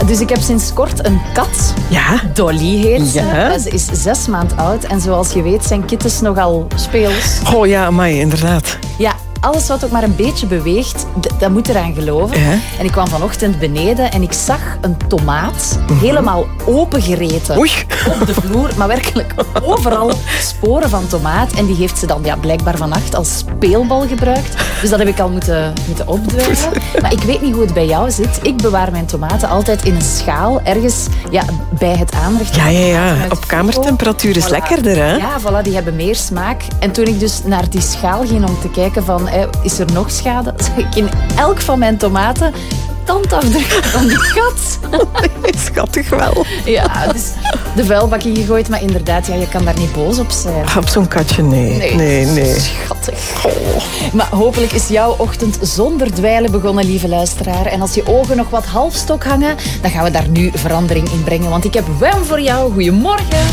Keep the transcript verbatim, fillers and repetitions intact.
Dus ik heb sinds kort een kat. Ja. Dolly heet ze. Ja. Ze is zes maand oud. En zoals je weet zijn kittens nogal speels. Oh ja, amai, inderdaad. Ja, alles wat ook maar een beetje beweegt, d- dat moet eraan geloven. Ja. En ik kwam vanochtend beneden en ik zag een tomaat helemaal opengereten. Oei. Op de vloer, maar werkelijk overal sporen van tomaat. En die heeft ze dan ja, blijkbaar vannacht als speelbal gebruikt. Dus dat heb ik al moeten, moeten opdruimen. Maar ik weet niet hoe het bij jou zit. Ik bewaar mijn tomaten altijd in een schaal, ergens ja, bij het aanrecht. Ja, ja, ja. Vanuit Op Fico. kamertemperatuur is Voilà. lekkerder, hè? Ja, voilà, die hebben meer smaak. En toen ik dus naar die schaal ging om te kijken van, eh, is er nog schade? Zag ik in elk van mijn tomaten tandafdruk van die kat. Schattig wel. Ja, dus de vuilbak ingegooid, maar inderdaad, ja, je kan daar niet boos op zijn. Op zo'n katje, nee. Nee. Nee, nee. Schattig. Maar hopelijk is jouw ochtend zonder dweilen begonnen, lieve luisteraar. En als je ogen nog wat halfstok hangen, dan gaan we daar nu verandering in brengen. Want ik heb Wham voor jou. Goedemorgen.